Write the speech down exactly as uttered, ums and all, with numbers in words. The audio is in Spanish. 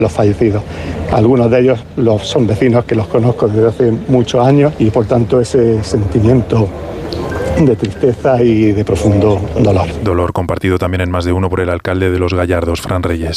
los fallecidos. Algunos de ellos los, son vecinos que los conozco desde hace muchos años y por tanto ese sentimiento de tristeza y de profundo dolor. Dolor compartido también en más de uno por el alcalde de Los Gallardos, Fran Reyes.